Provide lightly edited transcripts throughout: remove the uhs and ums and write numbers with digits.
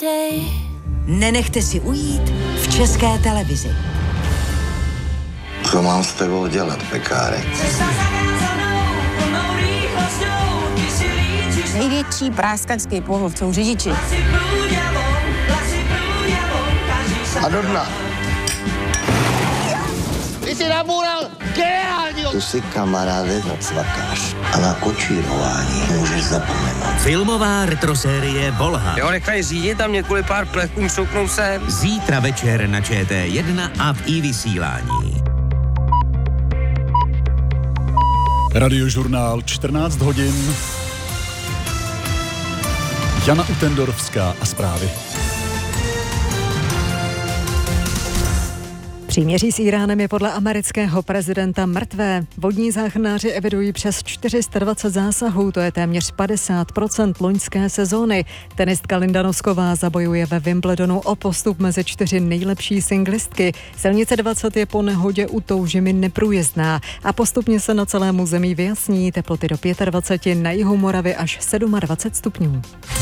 Nenechte si ujít v České televizi. Co mám s tebou dělat, pekárek? Největší práskačský pohled jsou řidiči. A do dna. Ty jsi nabůral geniálního. Tu si kamaráde zacvakáš a na kočírování můžeš zapomenout. Filmová retrosérie Volha. Jo, nechaj řídit, tam mě kvůli pár plechům šouknou sem. Zítra večer na ČT1 a v iVysílání. Radiožurnál 14 hodin. Jana Utendorovská a zprávy. Příměří s Íránem je podle amerického prezidenta mrtvé. Vodní záchranáři evidují přes 420 zásahů, to je téměř 50% loňské sezóny. Tenistka Linda Nosková zabojuje ve Wimbledonu o postup mezi 4 nejlepší singlistky. Silnice 20 je po nehodě u Toužimy neprůjezdná a postupně se na celém území vyjasní, teploty do 25, na jihu Moravy až 27 stupňů.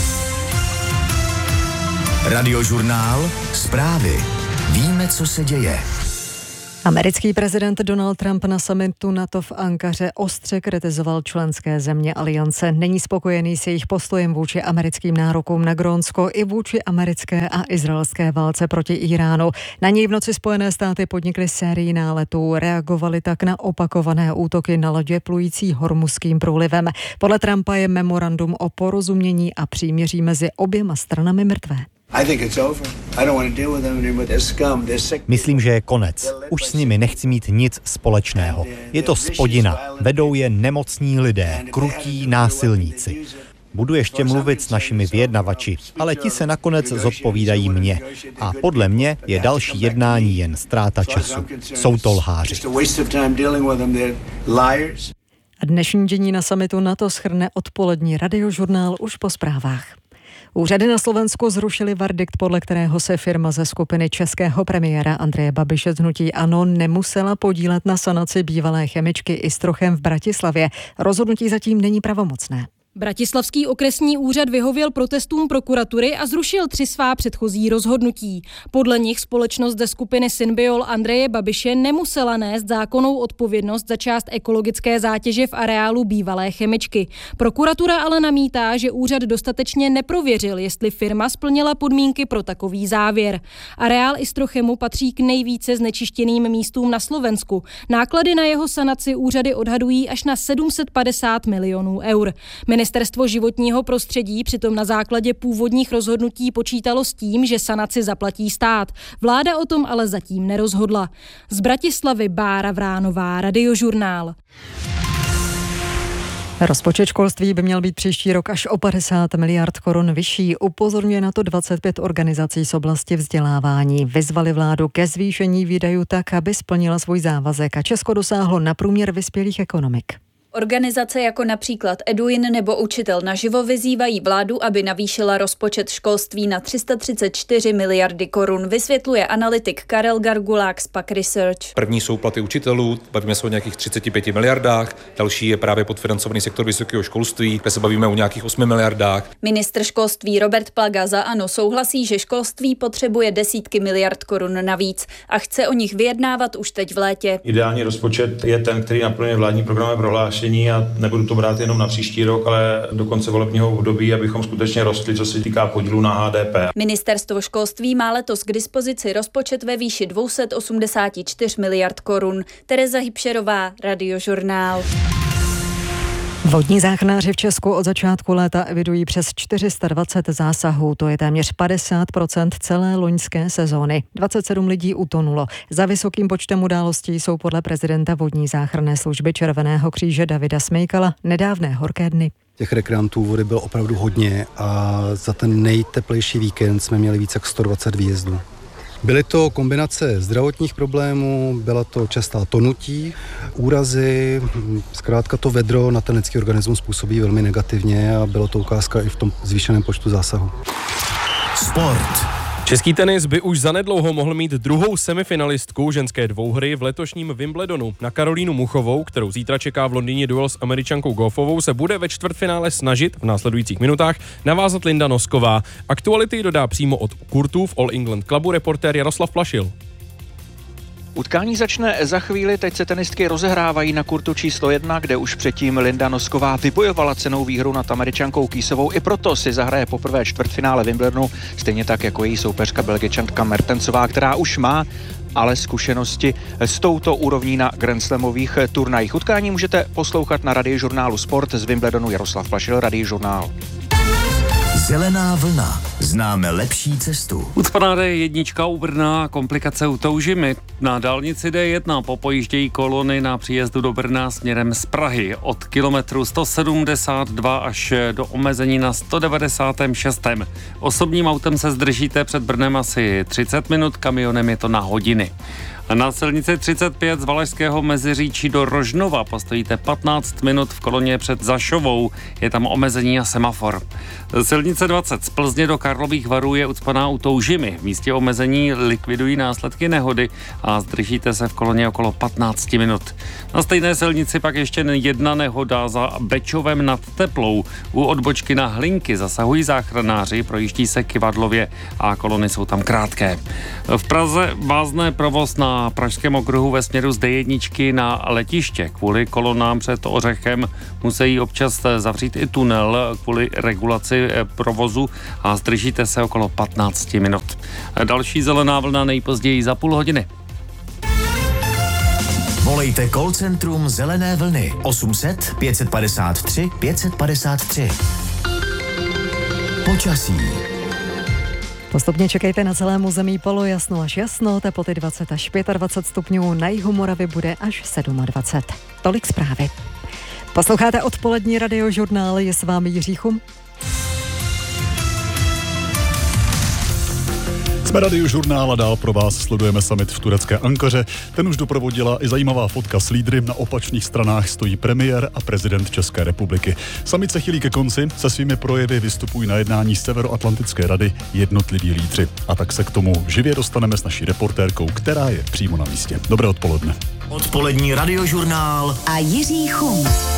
Radiožurnál zprávy. Víme, co se děje. Americký prezident Donald Trump na summitu NATO v Ankaře ostře kritizoval členské země aliance. Není spokojený s jejich postojem vůči americkým nárokům na Grónsko i vůči americké a izraelské válce proti Íránu. Na něj v noci Spojené státy podnikly sérii náletů, reagovali tak na opakované útoky na lodě plující Hormuzským průlivem. Podle Trumpa je memorandum o porozumění a příměří mezi oběma stranami mrtvé. Myslím, že je konec. Už s nimi nechci mít nic společného. Je to spodina. Vedou je nemocní lidé, krutí násilníci. Budu ještě mluvit s našimi vyjednavači, ale ti se nakonec zodpovídají mně. A podle mě je další jednání jen ztráta času. Jsou to lháři. A dnešní dění na summitu NATO shrne odpolední radiožurnál už po zprávách. Úřady na Slovensku zrušily verdikt, podle kterého se firma ze skupiny českého premiéra Andreje Babiše z hnutí ANO nemusela podílet na sanaci bývalé chemičky Istrochem v Bratislavě. Rozhodnutí zatím není pravomocné. Bratislavský okresní úřad vyhověl protestům prokuratury a zrušil 3 svá předchozí rozhodnutí. Podle nich společnost ze skupiny Synbiol Andreje Babiše nemusela nést zákonnou odpovědnost za část ekologické zátěže v areálu bývalé chemičky. Prokuratura ale namítá, že úřad dostatečně neprověřil, jestli firma splnila podmínky pro takový závěr. Areál Istrochemu patří k nejvíce znečištěným místům na Slovensku. Náklady na jeho sanaci úřady odhadují až na 750 milionů eur. Ministerstvo životního prostředí přitom na základě původních rozhodnutí počítalo s tím, že sanaci zaplatí stát. Vláda o tom ale zatím nerozhodla. Z Bratislavy Bára Vránová, Radiožurnál. Rozpočet školství by měl být příští rok až o 50 miliard korun vyšší. Upozorňuje na to 25 organizací z oblasti vzdělávání. Vyzvali vládu ke zvýšení výdajů tak, aby splnila svůj závazek a Česko dosáhlo na průměr vyspělých ekonomik. Organizace jako například Eduin nebo Učitel naživo vyzývají vládu, aby navýšila rozpočet školství na 334 miliardy korun, vysvětluje analytik Karel Gargulák z PAQ Research. První jsou platy učitelů, bavíme se o nějakých 35 miliardách, další je právě podfinancovaný sektor vysokého školství, kde se bavíme o nějakých 8 miliardách. Ministr školství Robert Plaga za ANO souhlasí, že školství potřebuje desítky miliard korun navíc a chce o nich vyjednávat už teď v létě. Ideální rozpočet je ten, který naplňuje vládní programy prohlášení a nebudu to brát jenom na příští rok, ale do konce volebního období, abychom skutečně rostli, co se týká podílu na HDP. Ministerstvo školství má letos k dispozici rozpočet ve výši 284 miliard korun. Tereza Hybšerová, Radiožurnál. Vodní záchranáři v Česku od začátku léta evidují přes 420 zásahů, to je téměř 50% celé loňské sezóny. 27 lidí utonulo. Za vysokým počtem událostí jsou podle prezidenta vodní záchranné služby Červeného kříže Davida Smejkala nedávné horké dny. Těch rekreantů vody bylo opravdu hodně a za ten nejteplejší víkend jsme měli více jak 120 výjezdů. Byly to kombinace zdravotních problémů, byla to častá tonutí, úrazy, zkrátka to vedro na ten lidský organismus působí velmi negativně a bylo to ukázka i v tom zvýšeném počtu zásahů. Sport. Český tenis by už zanedlouho mohl mít druhou semifinalistku ženské dvouhry v letošním Wimbledonu. Na Karolínu Muchovou, kterou zítra čeká v Londýně duel s Američankou Goffovou, se bude ve čtvrtfinále snažit v následujících minutách navázat Linda Nosková. Aktuality dodá přímo od kurtů v All England Clubu reportér Jaroslav Plašil. Utkání začne za chvíli, teď se tenistky rozehrávají na kurtu číslo 1, kde už předtím Linda Nosková vybojovala cennou výhru nad Američankou Kýsovou. I proto si zahraje poprvé čtvrtfinále Wimbledonu, stejně tak jako její soupeřka Belgičanka Mertensová, která už má ale zkušenosti s touto úrovní na grandslamových turnajích. Utkání můžete poslouchat na Radiožurnálu Sport z Wimbledonu. Jaroslav Plašil, Radiožurnál. Zelená vlna. Známe lepší cestu. Ucpaná D1 u Brna, komplikace u Toužimy. Na dálnici D1 popojíždějí kolony na příjezdu do Brna směrem z Prahy od kilometru 172 až do omezení na 196. Osobním autem se zdržíte před Brnem asi 30 minut, kamionem je to na hodiny. Na silnici 35 z Valašského Meziříčí do Rožnova postojíte 15 minut v koloně před Zašovou. Je tam omezení a semafor. Silnice 20 z Plzně do Karlových Varů je ucpaná u Toužimy. V místě omezení likvidují následky nehody a zdržíte se v koloně okolo 15 minut. Na stejné silnici pak ještě jedna nehoda za Bečovem nad Teplou. U odbočky na Hlinky zasahují záchranáři, projíždí se kyvadlově a kolony jsou tam krátké. V Praze vázne provoz na Pražském okruhu ve směru z D1 na letiště. Kvůli kolonám před Ořechem musí občas zavřít i tunel kvůli regulaci provozu a zdržíte se okolo 15 minut. Další zelená vlna nejpozději za půl hodiny. Volejte call centrum Zelené vlny 800 553 553. Počasí. Postupně čekejte na celém území polojasno až jasno, teploty 20 až 25 stupňů, na jihu Moravy bude až 27. Tolik zprávy. Posloucháte odpolední Radiožurnál, je s vámi Jiří Chum. Jsme Radiožurnál a dál pro vás sledujeme summit v turecké Ankaře. Ten už doprovodila i zajímavá fotka s lídry. Na opačných stranách stojí premiér a prezident České republiky. Summit se chýlí ke konci, se svými projevy vystupují na jednání Severoatlantické rady jednotliví lídři. A tak se k tomu živě dostaneme s naší reportérkou, která je přímo na místě. Dobré odpoledne. Odpolední Radiožurnál a Jiří Chum.